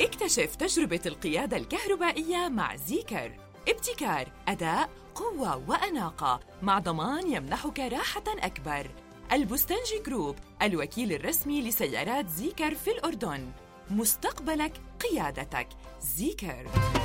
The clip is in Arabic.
اكتشف تجربة القيادة الكهربائية مع زيكر. ابتكار، أداء، قوة وأناقة، مع ضمان يمنحك راحة أكبر. البستنجي جروب، الوكيل الرسمي لسيارات زيكر في الأردن. مستقبلك قيادتك. زيكر.